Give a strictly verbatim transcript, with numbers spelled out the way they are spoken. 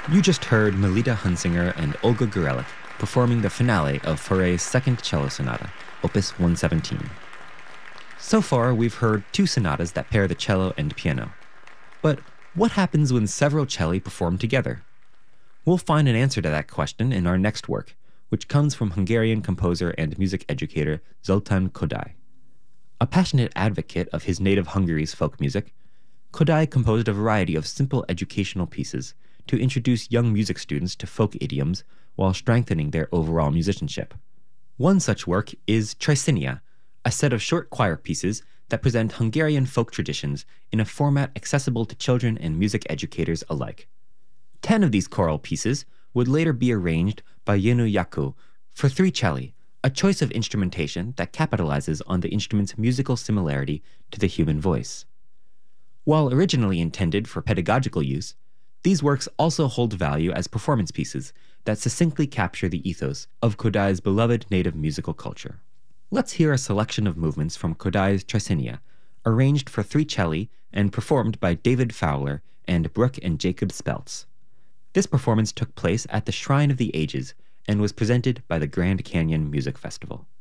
You just heard Melita Hunsinger and Olga Gurelik performing the finale of Fauré's Second Cello Sonata, Opus one seventeen. So far, we've heard two sonatas that pair the cello and piano. But what happens when several celli perform together? We'll find an answer to that question in our next work, which comes from Hungarian composer and music educator Zoltán Kodály. A passionate advocate of his native Hungary's folk music, Kodály composed a variety of simple educational pieces to introduce young music students to folk idioms while strengthening their overall musicianship. One such work is Tricinia, a set of short choir pieces that present Hungarian folk traditions in a format accessible to children and music educators alike. Ten of these choral pieces would later be arranged by Jenő Jaakko for three celli, a choice of instrumentation that capitalizes on the instrument's musical similarity to the human voice. While originally intended for pedagogical use, these works also hold value as performance pieces that succinctly capture the ethos of Kodály's beloved native musical culture. Let's hear a selection of movements from Kodály's Tricinia, arranged for three celli and performed by David Fowler and Brooke and Jacob Speltz. This performance took place at the Shrine of the Ages and was presented by the Grand Canyon Music Festival.